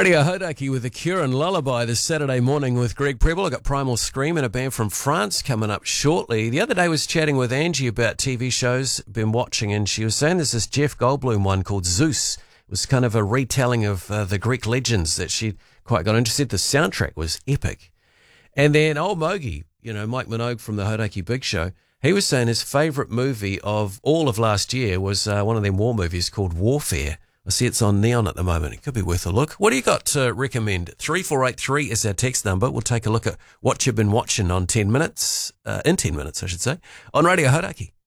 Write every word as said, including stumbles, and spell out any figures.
Radio Hodaki with the Cure and Lullaby this Saturday morning with Greg Preble. I've got Primal Scream and a band from France coming up shortly. The other day I was chatting with Angie about T V shows, been watching, and she was saying there's this Jeff Goldblum one called Zeus. It was kind of a retelling of uh, the Greek legends that she quite got interested. The soundtrack was epic. And then old Mogi, you know, Mike Minogue from the Hodaki Big Show, he was saying his favourite movie of all of last year was uh, one of them war movies called Warfare. I see it's on Neon at the moment. It could be worth a look. What do you got to recommend? three four eight three is our text number. We'll take a look at what you've been watching on ten minutes, uh, in ten minutes, I should say, on Radio Hodaki.